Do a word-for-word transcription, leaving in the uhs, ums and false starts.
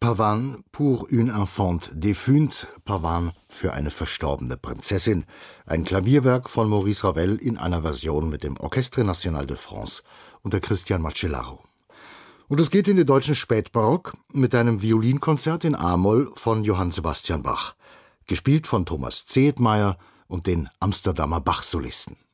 Pavane pour une enfant défunte, Pavane für eine verstorbene Prinzessin, ein Klavierwerk von Maurice Ravel in einer Version mit dem Orchestre National de France unter Christian Macellaro. Und es geht in den deutschen Spätbarock mit einem Violinkonzert in a-Moll von Johann Sebastian Bach, gespielt von Thomas Zehetmeier und den Amsterdamer Bach-Solisten.